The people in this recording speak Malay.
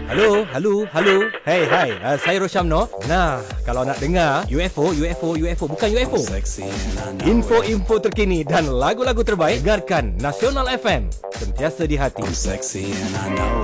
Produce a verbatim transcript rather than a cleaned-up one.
Halo, halo, halo. Hey, hai. Uh, saya Rosyamno. Nah, kalau nak dengar U F O, U F O, U F O, bukan U F O. Info-info terkini dan lagu-lagu terbaik, dengarkan Nasional F M. Sentiasa di hati.